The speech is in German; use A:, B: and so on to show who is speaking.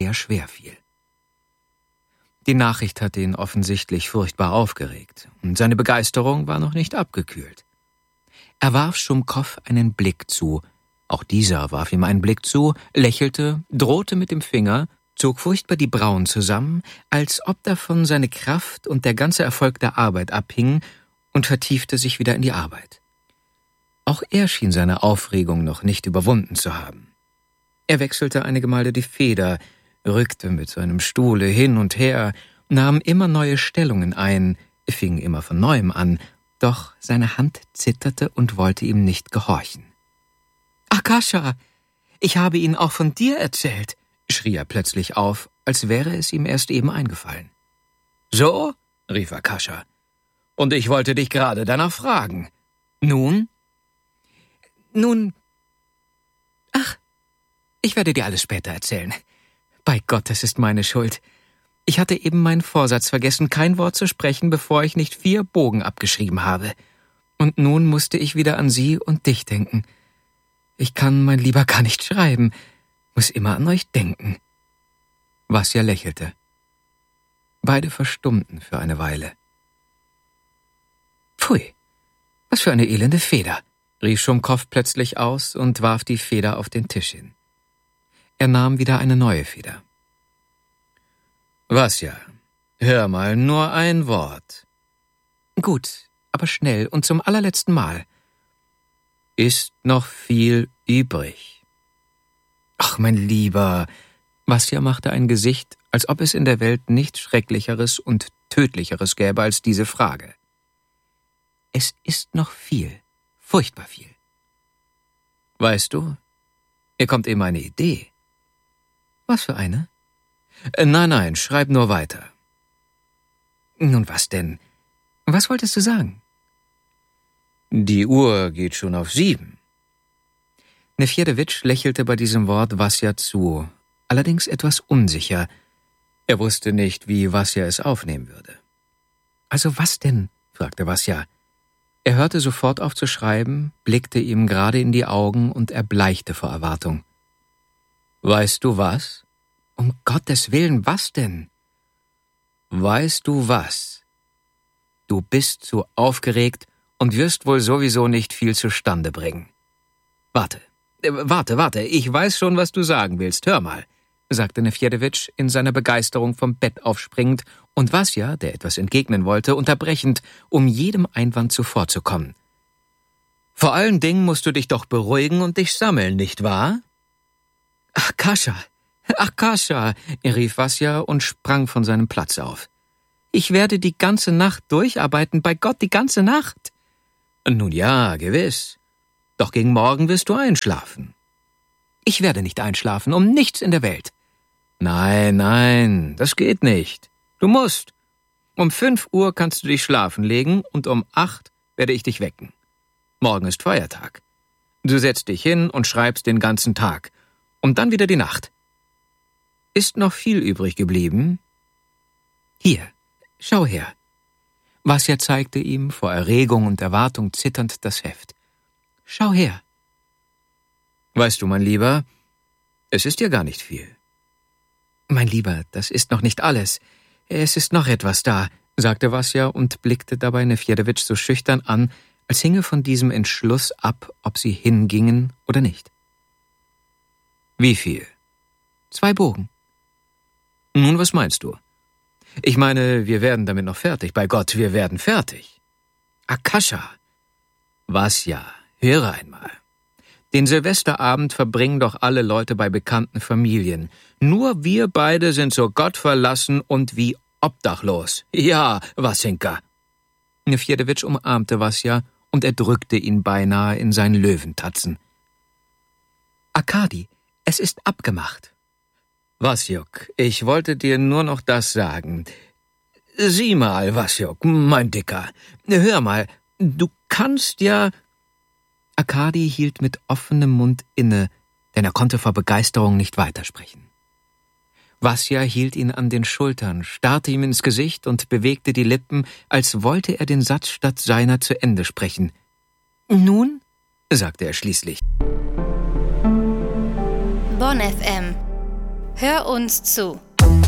A: Wasja schwer fiel. Die Nachricht hatte ihn offensichtlich furchtbar aufgeregt, und seine Begeisterung war noch nicht abgekühlt. Er warf Schumkow einen Blick zu, auch dieser warf ihm einen Blick zu, lächelte, drohte mit dem Finger, zog furchtbar die Brauen zusammen, als ob davon seine Kraft und der ganze Erfolg der Arbeit abhingen, und vertiefte sich wieder in die Arbeit. Auch er schien seine Aufregung noch nicht überwunden zu haben. Er wechselte einige Male die Feder, rückte mit seinem Stuhle hin und her, nahm immer neue Stellungen ein, fing immer von Neuem an, doch seine Hand zitterte und wollte ihm nicht gehorchen. »Akasha, ich habe Ihnen auch von dir erzählt«, schrie er plötzlich auf, als wäre es ihm erst eben eingefallen. »So?« rief Akasha. »Und ich wollte dich gerade danach fragen. Nun?« »Nun, ach, ich werde dir alles später erzählen. Bei Gott, es ist meine Schuld. Ich hatte eben meinen Vorsatz vergessen, kein Wort zu sprechen, bevor ich nicht 4 Bogen abgeschrieben habe. Und nun musste ich wieder an Sie und dich denken. Ich kann, mein Lieber, gar nicht schreiben, muss immer an euch denken.« Wasja lächelte. Beide verstummten für eine Weile. »Pfui, was für eine elende Feder«, rief Schumkow plötzlich aus und warf die Feder auf den Tisch hin. Er nahm wieder eine neue Feder. »Wasja, hör mal, nur ein Wort.« »Gut, aber schnell und zum allerletzten Mal.« »Ist noch viel übrig?« »Ach, mein Lieber«, Wasja machte ein Gesicht, als ob es in der Welt nichts Schrecklicheres und Tödlicheres gäbe als diese Frage. »Es ist noch viel, furchtbar viel.« »Weißt du, mir kommt eben eine Idee.« »Was für eine?« »Nein, schreib nur weiter.« »Nun, was denn? Was wolltest du sagen?« »Die Uhr geht schon auf 7. Nefjedewitsch lächelte bei diesem Wort Wasja zu, allerdings etwas unsicher. Er wusste nicht, wie Wasja es aufnehmen würde. »Also was denn?« fragte Wasja. Er hörte sofort auf zu schreiben, blickte ihm gerade in die Augen und erbleichte vor Erwartung. »Weißt du was?« »Um Gottes Willen, was denn?« »Weißt du was? Du bist zu aufgeregt und wirst wohl sowieso nicht viel zustande bringen. Warte, ich weiß schon, was du sagen willst, hör mal«, sagte Nefjedewitsch in seiner Begeisterung vom Bett aufspringend und Wasja, der etwas entgegnen wollte, unterbrechend, um jedem Einwand zuvorzukommen. »Vor allen Dingen musst du dich doch beruhigen und dich sammeln, nicht wahr?« »Akasha«, rief Wasja und sprang von seinem Platz auf. »Ich werde die ganze Nacht durcharbeiten, bei Gott, die ganze Nacht.« »Nun ja, gewiss. Doch gegen Morgen wirst du einschlafen.« »Ich werde nicht einschlafen, um nichts in der Welt.« »Nein, das geht nicht. Du musst. Um 5 Uhr kannst du dich schlafen legen und um 8 werde ich dich wecken. Morgen ist Feiertag. Du setzt dich hin und schreibst den ganzen Tag. Und dann wieder die Nacht. Ist noch viel übrig geblieben?« »Hier, schau her.« Wasja zeigte ihm, vor Erregung und Erwartung zitternd, das Heft. »Schau her.« »Weißt du, mein Lieber, es ist ja gar nicht viel.« »Mein Lieber, das ist noch nicht alles. Es ist noch etwas da«, sagte Wasja und blickte dabei Nefjedewitsch so schüchtern an, als hinge von diesem Entschluss ab, ob sie hingingen oder nicht. »Wie viel?« »2 Bogen.« »Nun, was meinst du?« »Ich meine, wir werden damit noch fertig. Bei Gott, wir werden fertig.« »Akasha!« »Wasja, höre einmal. Den Silvesterabend verbringen doch alle Leute bei bekannten Familien. Nur wir beide sind so gottverlassen und wie obdachlos. Ja, Wasinka.« Nefjedewitsch umarmte Wasja und er drückte ihn beinahe in seinen Löwentatzen. »Arkadi, es ist abgemacht.« »Wasjuk, ich wollte dir nur noch das sagen. Sieh mal, Wasjuk, mein Dicker, hör mal, du kannst ja...« Arkadi hielt mit offenem Mund inne, denn er konnte vor Begeisterung nicht weitersprechen. Wasja hielt ihn an den Schultern, starrte ihm ins Gesicht und bewegte die Lippen, als wollte er den Satz statt seiner zu Ende sprechen. »Nun?«, sagte er schließlich.
B: Bonn FM. Hör uns zu.